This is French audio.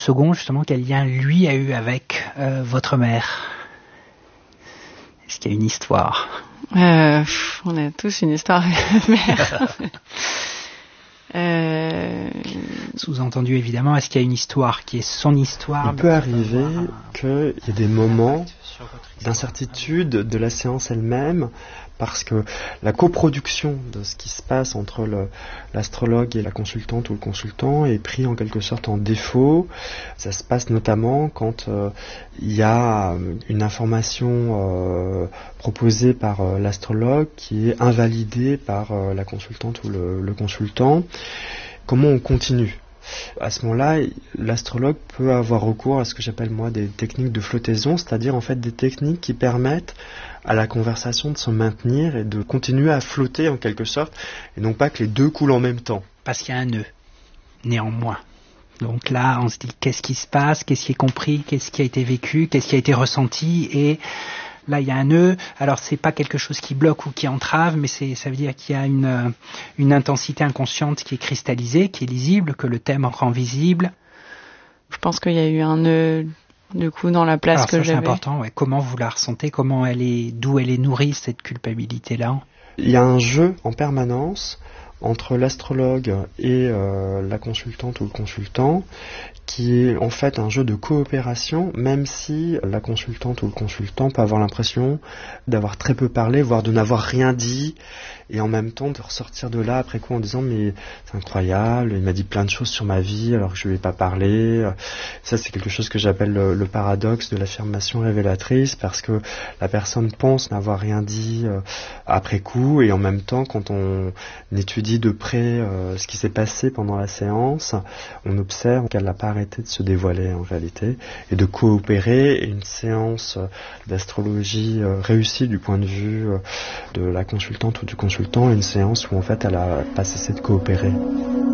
Second, justement, quel lien lui a eu avec votre mère? Est-ce qu'il y a une histoire? On a tous une histoire avec ma mère. Sous-entendu, évidemment, est-ce qu'il y a une histoire qui est son histoire? Il peut arriver qu'il y ait des moments d'incertitude de la séance elle-même, parce que la coproduction de ce qui se passe entre l'astrologue et la consultante ou le consultant est pris en quelque sorte en défaut. Ça se passe notamment quand il y a une information proposée par l'astrologue qui est invalidée par la consultante ou le consultant. Comment on continue ? À ce moment-là, l'astrologue peut avoir recours à ce que j'appelle moi des techniques de flottaison, c'est-à-dire en fait des techniques qui permettent à la conversation de se maintenir et de continuer à flotter en quelque sorte, et non pas que les deux coulent en même temps. Parce qu'il y a un nœud, néanmoins. Donc là, on se dit qu'est-ce qui se passe, qu'est-ce qui est compris, qu'est-ce qui a été vécu, qu'est-ce qui a été ressenti, et là il y a un nœud. Alors c'est pas quelque chose qui bloque ou qui entrave, mais ça veut dire qu'il y a une intensité inconsciente qui est cristallisée, qui est lisible, que le thème rend visible. Je pense qu'il y a eu un nœud du coup dans la place. Alors, que ça, j'avais. C'est important, ouais. Comment vous la ressentez, d'où elle est nourrie cette culpabilité-là? Il y a un jeu en permanence entre l'astrologue et la consultante ou le consultant, qui est en fait un jeu de coopération, même si la consultante ou le consultant peut avoir l'impression d'avoir très peu parlé, voire de n'avoir rien dit, et en même temps de ressortir de là après coup en disant mais c'est incroyable, il m'a dit plein de choses sur ma vie alors que je lui ai pas parlé. Ça c'est quelque chose que j'appelle le paradoxe de l'affirmation révélatrice, parce que la personne pense n'avoir rien dit après coup, et en même temps quand on étudie de près ce qui s'est passé pendant la séance, on observe qu'elle n'a pas arrêté de se dévoiler en réalité et de coopérer, et une séance d'astrologie réussie du point de vue de la consultante ou du consultant, une séance où en fait elle a pas cessé de coopérer.